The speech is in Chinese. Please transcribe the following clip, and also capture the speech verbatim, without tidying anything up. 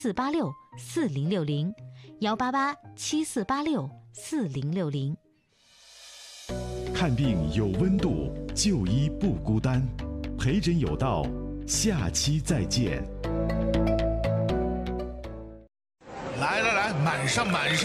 四八六四零六零，幺八八七四八六四零六零。 看病有温度，就医不孤单，陪诊有道，下期再见。 来来来，满上满上。